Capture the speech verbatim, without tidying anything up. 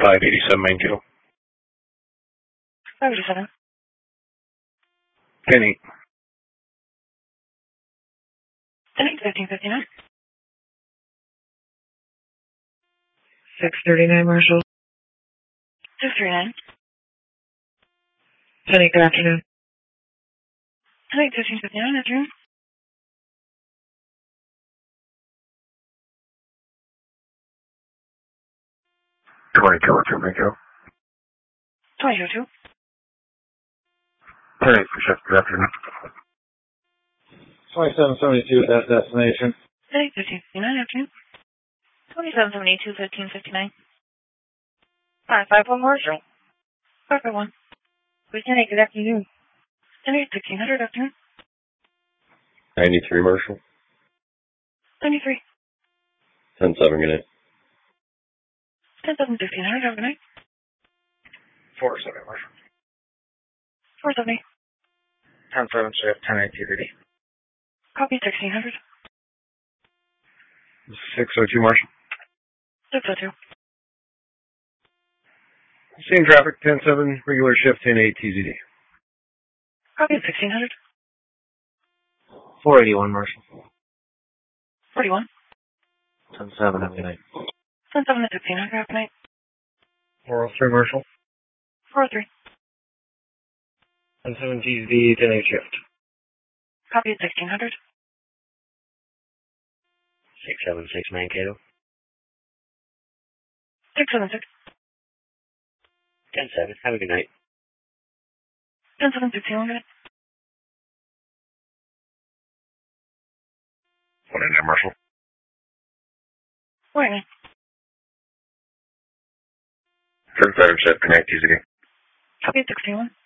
five eighty-seven Mankato. five eighty-seven. ten eight. ten eight, fifteen fifty-nine. six thirty-nine, Marshall. six thirty-nine. ten eight, good afternoon. ten eight, fifteen fifty-nine, afternoon. twenty-two oh two Mankato. twenty-two oh two. ten eight for shift, good afternoon. twenty-seven seventy-two at that destination. ten eight, fifteen fifty-nine, afternoon. twenty-seven seventy-two, fifteen fifty-nine. five five one, Marshall. five five one. ten eight, good afternoon. ten eight, sixteen hundred, afternoon. ninety-three, Marshall. ninety-three. ten seven, good night. ten seven, fifteen hundred, overnight. four seven, Marshall. four seventy. ten seven shift, ten eight T V D. Copy, sixteen hundred. six oh two Marshall. six oh two. Same traffic, ten seven, regular shift, ten eight T Z D. Copy, sixteen hundred. four eighty-one, Marshall. forty-one. ten seven, have a good night. ten seven to sixteen hundred, overnight. four oh three, Marshall. four oh three. ten seven T Z D, ten eight shift. Copy, sixteen hundred. six seven six, Mankato. six seven six. ten seven, have a good night. ten seven, sixteen hundred. One in there, Marshall. Where am I? ten seven shift, ten eight T Z D. Copy, sixteen one.